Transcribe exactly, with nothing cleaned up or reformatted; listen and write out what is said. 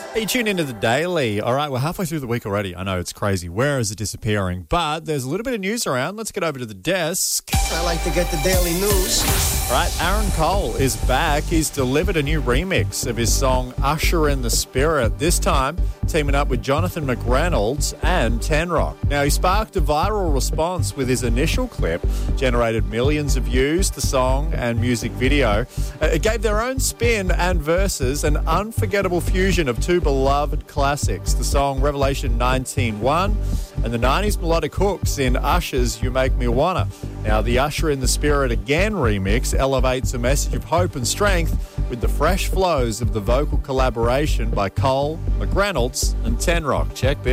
Hey, tune into the Daily. All right, we're halfway through the week already. I know it's crazy. Where is it disappearing? But there's a little bit of news around. Let's get over to the desk. I like to get the daily news. All right, Aaron Cole is back. He's delivered a new remix of his song Usher in the Spirit, this time teaming up with Jonathan McReynolds and Ten Rock. Now, he sparked a viral response with his initial clip, generated millions of views, the song and music video. It gave their own spin and verses, an unforgettable fusion of two beloved classics, the song Revelation nineteen one and the nineties melodic hooks in Usher's You Make Me Wanna. Now, the Usher in the Spirit Again remix elevates a message of hope and strength with the fresh flows of the vocal collaboration by Cole, McReynolds and Ten Rock. Check this.